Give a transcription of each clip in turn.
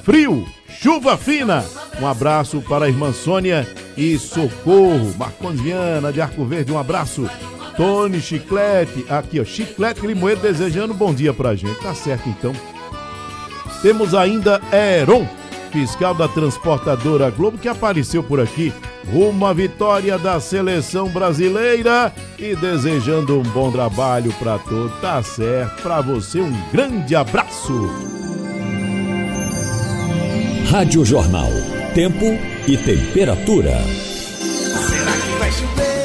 frio, chuva fina. Um abraço para a irmã Sônia e Socorro. Marcondes Viana de Arco Verde, um abraço. Tony Chiclete, aqui ó, Chiclete Limoeiro desejando bom dia pra gente. Tá certo então. Temos ainda Heron, fiscal da transportadora Globo, que apareceu por aqui rumo à vitória da seleção brasileira e desejando um bom trabalho para todos. Tá certo, para você um grande abraço. Rádio Jornal, tempo e temperatura. Será que vai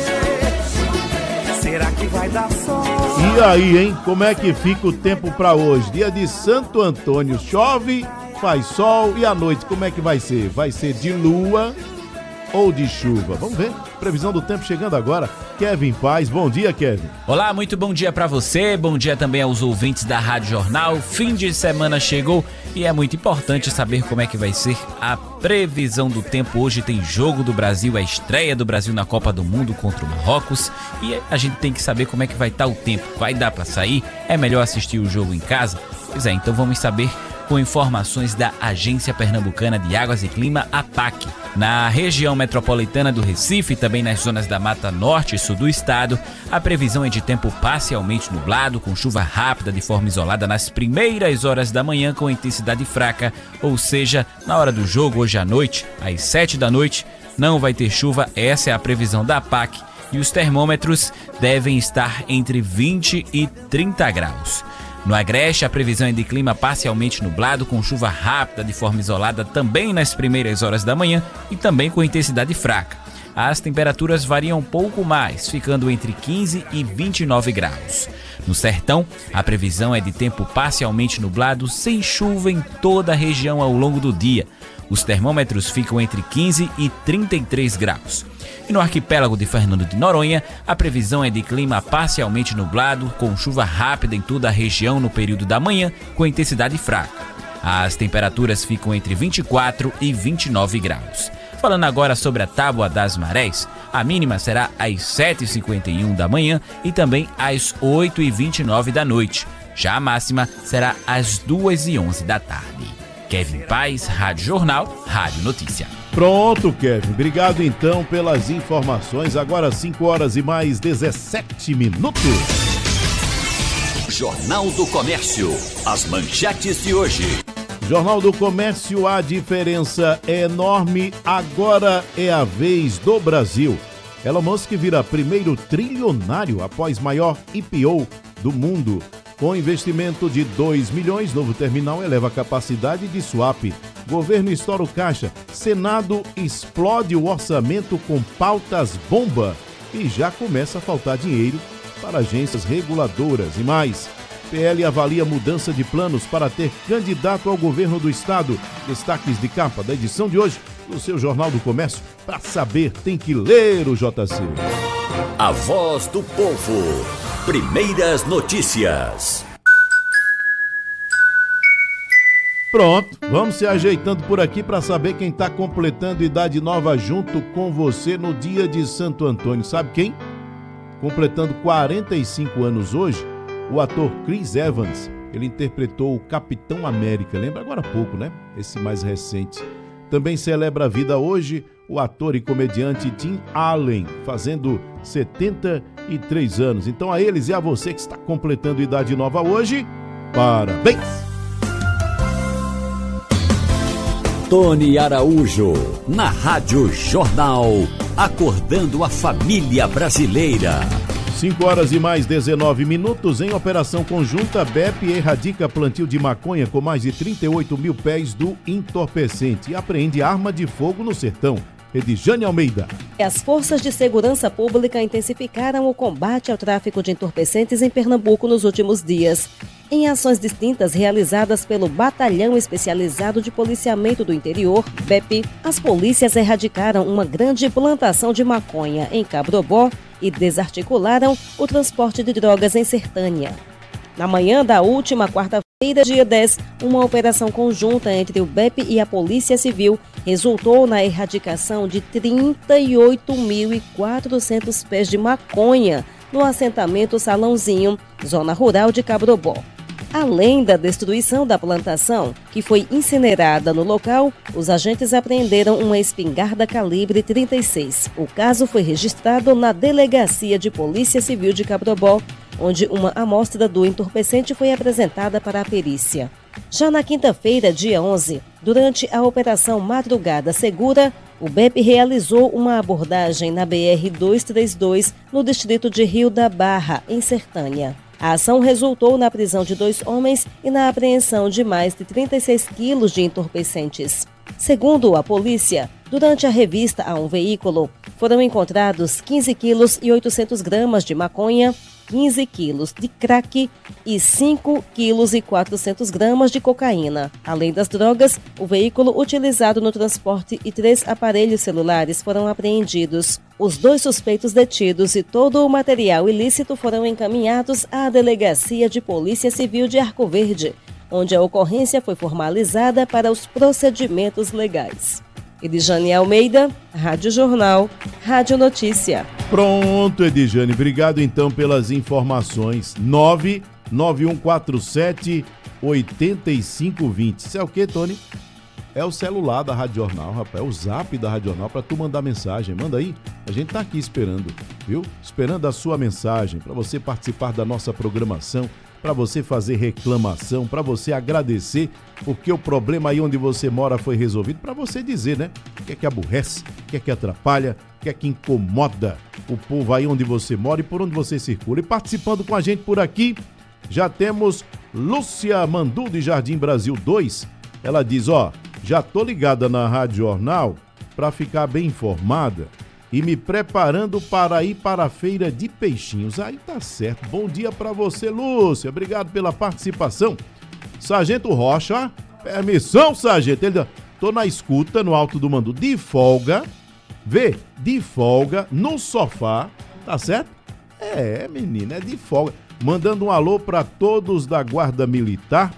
chover? Será que vai dar sol? E aí, hein? Como é que fica o tempo para hoje? Dia de Santo Antônio, chove, faz sol e à noite como é que vai ser? Vai ser de lua ou de chuva? Vamos ver. Previsão do tempo chegando agora. Kevin Paz, bom dia, Kevin. Olá, muito bom dia pra você, bom dia também aos ouvintes da Rádio Jornal. Fim de semana chegou e é muito importante saber como é que vai ser a previsão do tempo. Hoje tem jogo do Brasil, a estreia do Brasil na Copa do Mundo contra o Marrocos e a gente tem que saber como é que vai estar o tempo. Vai dar pra sair? É melhor assistir o jogo em casa? Pois é, então vamos saber com informações da Agência Pernambucana de Águas e Clima, APAC. Na região metropolitana do Recife e também nas zonas da Mata Norte e Sul do estado, a previsão é de tempo parcialmente nublado, com chuva rápida de forma isolada nas primeiras horas da manhã com intensidade fraca, ou seja, na hora do jogo hoje à noite, às 7 da noite, não vai ter chuva, essa é a previsão da APAC, e os termômetros devem estar entre 20 e 30 graus. No Agreste, a previsão é de clima parcialmente nublado, com chuva rápida de forma isolada também nas primeiras horas da manhã e também com intensidade fraca. As temperaturas variam um pouco mais, ficando entre 15 e 29 graus. No Sertão, a previsão é de tempo parcialmente nublado, sem chuva em toda a região ao longo do dia. Os termômetros ficam entre 15 e 33 graus. E no arquipélago de Fernando de Noronha, a previsão é de clima parcialmente nublado, com chuva rápida em toda a região no período da manhã, com intensidade fraca. As temperaturas ficam entre 24 e 29 graus. Falando agora sobre a Tábua das Marés, a mínima será às 7h51 da manhã e também às 8h29 da noite. Já a máxima será às 2h11 da tarde. Kevin Paz, Rádio Jornal, Rádio Notícia. Pronto, Kevin. Obrigado então pelas informações. Agora 5 horas e mais 17 minutos. Jornal do Comércio. As manchetes de hoje. Jornal do Comércio, a diferença é enorme. Agora é a vez do Brasil. Elon Musk vira primeiro trilionário após maior IPO do mundo. Com investimento de 2 milhões, novo terminal eleva a capacidade de swap. Governo estoura o caixa. Senado explode o orçamento com pautas bomba. E já começa a faltar dinheiro para agências reguladoras e mais. PL avalia mudança de planos para ter candidato ao governo do estado. Destaques de capa da edição de hoje do seu Jornal do Comércio. Para saber, tem que ler o JC. A voz do povo. Primeiras notícias. Pronto, vamos se ajeitando por aqui para saber quem está completando idade nova junto com você no dia de Santo Antônio. Sabe quem? Completando 45 anos hoje, o ator Chris Evans. Ele interpretou o Capitão América, lembra agora há pouco, né? Esse mais recente. Também celebra a vida hoje o ator e comediante Tim Allen, fazendo 73 anos. Então a eles e a você que está completando idade nova hoje, parabéns! Tony Araújo, na Rádio Jornal, acordando a família brasileira. 5 horas e mais 19 minutos, em operação conjunta, BEP erradica plantio de maconha com mais de 38 mil pés do entorpecente e apreende arma de fogo no sertão. Edjane Almeida. As forças de segurança pública intensificaram o combate ao tráfico de entorpecentes em Pernambuco nos últimos dias. Em ações distintas realizadas pelo Batalhão Especializado de Policiamento do Interior, BEP, as polícias erradicaram uma grande plantação de maconha em Cabrobó e desarticularam o transporte de drogas em Sertânia. Na manhã da última quarta-feira, dia 10, uma operação conjunta entre o BEP e a Polícia Civil resultou na erradicação de 38.400 pés de maconha no assentamento Salãozinho, zona rural de Cabrobó. Além da destruição da plantação, que foi incinerada no local, os agentes apreenderam uma espingarda calibre 36. O caso foi registrado na Delegacia de Polícia Civil de Cabrobó, onde uma amostra do entorpecente foi apresentada para a perícia. Já na quinta-feira, dia 11, durante a Operação Madrugada Segura, o BEP realizou uma abordagem na BR-232, no distrito de Rio da Barra, em Sertânia. A ação resultou na prisão de 2 homens e na apreensão de mais de 36 quilos de entorpecentes. Segundo a polícia, durante a revista a um veículo, foram encontrados 15 quilos e 800 gramas de maconha, 15 quilos de crack e 5 quilos e 400 gramas de cocaína. Além das drogas, o veículo utilizado no transporte e 3 aparelhos celulares foram apreendidos. Os 2 suspeitos detidos e todo o material ilícito foram encaminhados à Delegacia de Polícia Civil de Arco Verde, onde a ocorrência foi formalizada para os procedimentos legais. Edjane Almeida, Rádio Jornal, Rádio Notícia. Pronto, Edjane, obrigado então pelas informações. 99147-8520. Isso é o que, Tony? É o celular da Rádio Jornal, rapaz, é o zap da Rádio Jornal para tu mandar mensagem. Manda aí, a gente tá aqui esperando, viu? Esperando a sua mensagem para você participar da nossa programação, para você fazer reclamação, para você agradecer, porque o problema aí onde você mora foi resolvido, para você dizer, né? O que é que aborrece, o que é que atrapalha, o que é que incomoda o povo aí onde você mora e por onde você circula. E participando com a gente por aqui, já temos Lúcia Mandu de Jardim Brasil 2. Ela diz, já tô ligada na Rádio Jornal para ficar bem informada e me preparando para ir para a feira de peixinhos. Aí tá certo. Bom dia para você, Lúcia. Obrigado pela participação. Sargento Rocha, permissão, sargento. Ele, tô na escuta, no Alto do Mandu, de folga. De folga, no sofá. Tá certo? É, menina, é de folga. Mandando um alô para todos da Guarda Militar.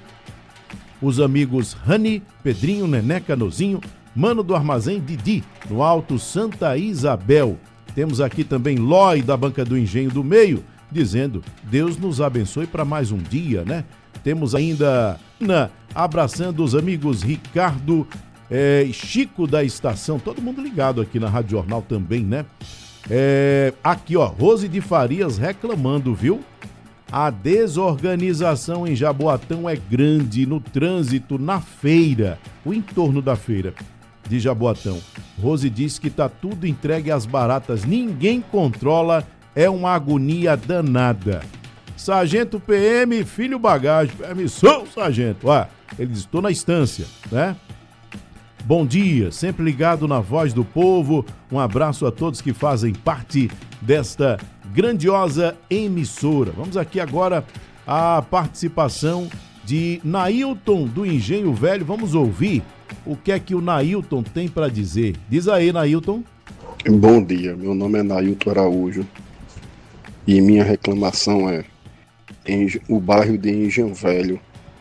Os amigos Rani, Pedrinho, Nené, Canozinho, Mano do Armazém, Didi, no Alto Santa Isabel. Temos aqui também Lói, da Banca do Engenho do Meio, dizendo, Deus nos abençoe para mais um dia, né? Temos ainda, abraçando os amigos Ricardo, Chico da Estação, todo mundo ligado aqui na Rádio Jornal também, né? Aqui, Rose de Farias reclamando, viu? A desorganização em Jaboatão é grande no trânsito, na feira, o entorno da feira de Jaboatão. Rose diz que tá tudo entregue às baratas, ninguém controla, é uma agonia danada. Sargento PM, filho bagagem, permissão, sargento. Ele diz, estou na estância, né? Bom dia, sempre ligado na Voz do Povo. Um abraço a todos que fazem parte desta grandiosa emissora. Vamos aqui agora a participação de Nailton do Engenho Velho. Vamos ouvir o que é que o Nailton tem para dizer. Diz aí, Nailton. Bom dia, meu nome é Nailton Araújo e minha reclamação é o bairro de Engenho Velho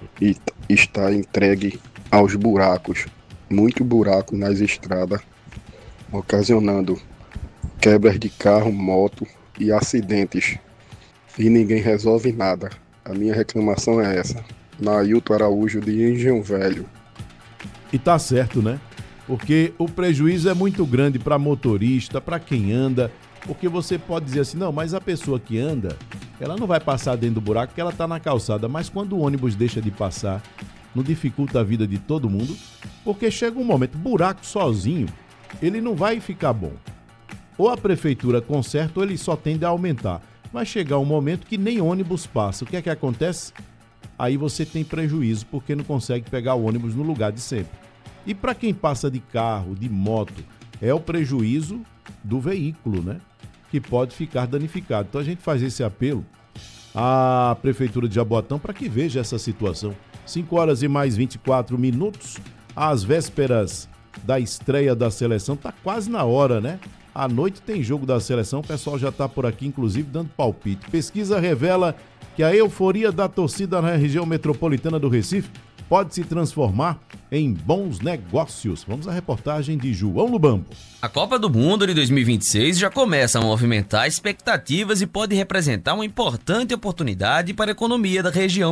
está entregue aos buracos, muito buraco nas estradas, ocasionando quebras de carro, moto e acidentes, e ninguém resolve nada. A minha reclamação é essa. Nailton Araújo de Engenho Velho. E tá certo, né? Porque o prejuízo é muito grande para motorista, para quem anda, porque você pode dizer assim, não, mas a pessoa que anda, ela não vai passar dentro do buraco porque ela tá na calçada, mas quando o ônibus deixa de passar, não dificulta a vida de todo mundo, porque chega um momento, buraco sozinho, ele não vai ficar bom. Ou a prefeitura conserta ou ele só tende a aumentar. Vai chegar um momento que nem ônibus passa. O que é que acontece? Aí você tem prejuízo porque não consegue pegar o ônibus no lugar de sempre. E para quem passa de carro, de moto, é o prejuízo do veículo, né? Que pode ficar danificado. Então a gente faz esse apelo à Prefeitura de Jaboatão para que veja essa situação. 5 horas e mais 24 minutos, às vésperas da estreia da seleção, tá quase na hora, né? À noite tem jogo da seleção, o pessoal já tá por aqui, inclusive, dando palpite. Pesquisa revela que a euforia da torcida na região metropolitana do Recife pode se transformar em bons negócios. Vamos à reportagem de João Lubambo. A Copa do Mundo de 2026 já começa a movimentar expectativas e pode representar uma importante oportunidade para a economia da região